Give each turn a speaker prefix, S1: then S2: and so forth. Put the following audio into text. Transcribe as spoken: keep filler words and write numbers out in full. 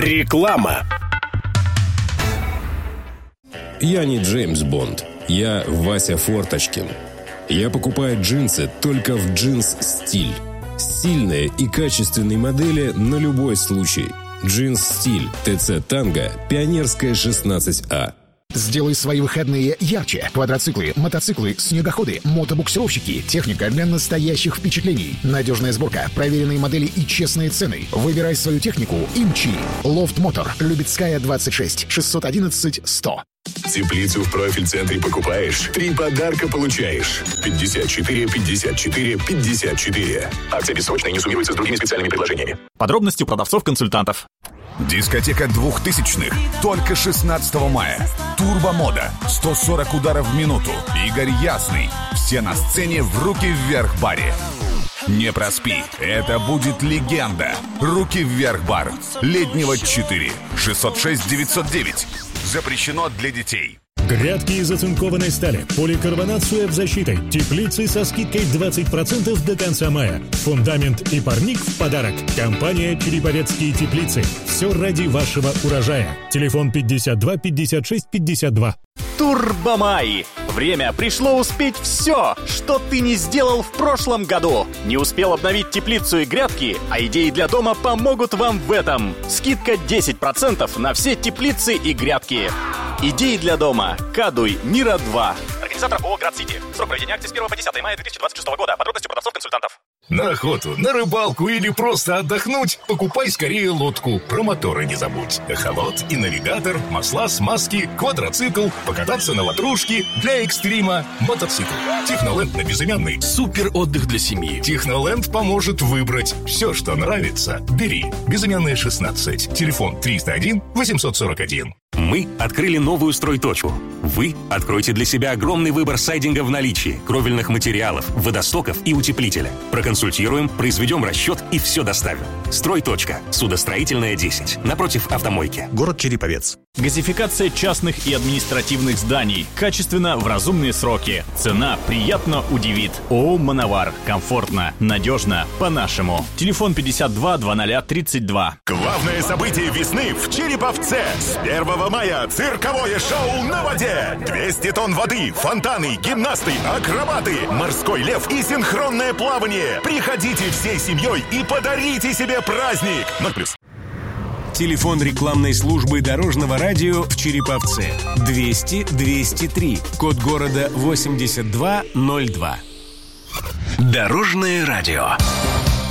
S1: Реклама.
S2: Я не Джеймс Бонд. Я Вася Форточкин. Я покупаю джинсы только в Джинс Стиль. Стильные и качественные модели на любой случай. Джинс Стиль, ТЦ Танго, Пионерская, шестнадцать А.
S3: Сделай свои выходные ярче. Квадроциклы, мотоциклы, снегоходы, мотобуксировщики. Техника для настоящих впечатлений. Надежная сборка, проверенные модели и честные цены. Выбирай свою технику и мчи. Лофт Мотор, Любецкая, двадцать шесть, шестьсот одиннадцать, сто.
S4: Теплицу в профиль-центре покупаешь, три подарка получаешь. пятьдесят четыре, пятьдесят четыре, пятьдесят четыре. Акция бессрочная и не суммируется с другими специальными предложениями.
S5: Подробности у продавцов-консультантов.
S6: Дискотека двухтысячных. Только шестнадцатого мая. Турбомода. сто сорок ударов в минуту. Игорь Ясный. Все на сцене в «Руки вверх» баре. Не проспи. Это будет легенда. «Руки вверх» бар. Леднева четыре. шестьсот шесть девятьсот девять. Запрещено для детей.
S7: Грядки из оцинкованной стали, поликарбонат с УЭФ-защитой, теплицы со скидкой двадцать процентов до конца мая. Фундамент и парник в подарок. Компания «Череповецкие теплицы». Все ради вашего урожая. Телефон пятьдесят два пятьдесят шесть пятьдесят два.
S5: Турбомай. Время пришло успеть все, что ты не сделал в прошлом году. Не успел обновить теплицу и грядки, а идеи для дома помогут вам в этом. Скидка десять процентов на все теплицы и грядки. Идеи для дома. Кадуй. Мира два. Организатор ООО «Град-Сити». Срок проведения акции с первого по десятое мая две тысячи двадцать шестого года. Подробности у продавцов-консультантов.
S4: На охоту, на рыбалку или просто отдохнуть, покупай скорее лодку. Про моторы не забудь. Эхолот и навигатор, масла, смазки, квадроцикл, покататься на ватрушке, для экстрима, мотоцикл. Техноленд на безымянный.
S1: Супер отдых для семьи.
S4: Техноленд поможет выбрать все, что нравится. Бери. Безымянная шестнадцать. Телефон триста один восемьсот сорок один.
S8: Мы открыли новую стройточку. Вы откройте для себя огромный выбор сайдинга в наличии, кровельных материалов, водостоков и утеплителя. Проконсультируем, произведем расчет и все доставим. Стройточка. Судостроительная, десять. Напротив автомойки.
S5: Город Череповец. Газификация частных и административных зданий. Качественно, в разумные сроки. Цена приятно удивит. ООО «Мановар». Комфортно, надежно, по-нашему. Телефон пятьдесят два двадцать тридцать два.
S9: Главное событие весны в Череповце. С первого мая цирковое шоу на воде. двести тонн воды, фонтаны, гимнасты, акробаты, морской лев и синхронное плавание. Приходите всей семьей и подарите себе праздник. ноль плюс.
S1: Телефон рекламной службы Дорожного радио в Череповце. двести двести три. Код города восемьдесят два ноль два. Дорожное радио.